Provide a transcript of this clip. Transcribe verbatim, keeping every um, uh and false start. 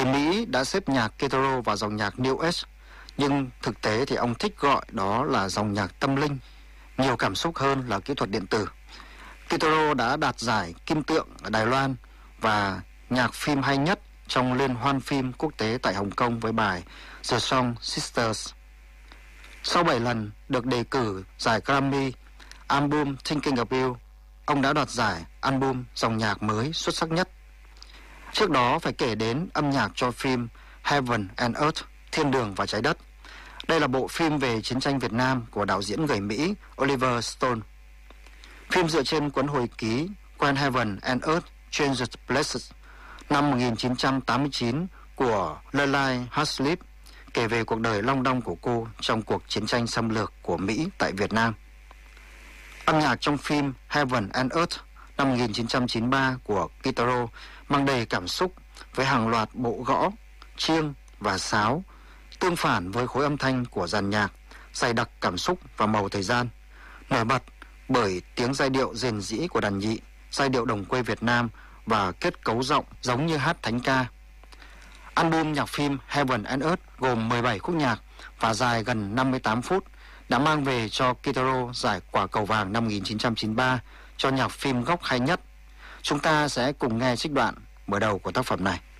Mỹ đã xếp nhạc Kitaro vào dòng nhạc New Age, nhưng thực tế thì ông thích gọi đó là dòng nhạc tâm linh, nhiều cảm xúc hơn là kỹ thuật điện tử. Kitaro đã đạt giải Kim Tượng ở Đài Loan và nhạc phim hay nhất trong liên hoan phim quốc tế tại Hồng Kông với bài The Song Sisters. Sau bảy lần được đề cử giải Grammy, album Thinking of You, ông đã đoạt giải album dòng nhạc mới xuất sắc nhất. Trước đó phải kể đến âm nhạc cho phim Heaven and Earth, Thiên đường và trái đất. Đây là bộ phim về chiến tranh Việt Nam của đạo diễn người Mỹ Oliver Stone. Phim dựa trên cuốn hồi ký When Heaven and Earth Changed Places năm một nghìn chín trăm tám mươi chín của Lely Haslip, kể về cuộc đời long đong của cô trong cuộc chiến tranh xâm lược của Mỹ tại Việt Nam. Âm nhạc trong phim Heaven and Earth năm một nghìn chín trăm chín mươi ba của Kitaro mang đầy cảm xúc với hàng loạt bộ gõ, chiêng và sáo, tương phản với khối âm thanh của dàn nhạc, dày đặc cảm xúc và màu thời gian, nổi bật bởi tiếng giai điệu rền rĩ của đàn nhị, giai điệu đồng quê Việt Nam và kết cấu giọng giống như hát thánh ca. Album nhạc phim Heaven and Earth gồm mười bảy khúc nhạc và dài gần năm mươi tám phút, đã mang về cho Kitaro giải Quả Cầu Vàng năm một nghìn chín trăm chín mươi ba cho nhạc phim gốc hay nhất. Chúng ta sẽ cùng nghe trích đoạn mở đầu của tác phẩm này.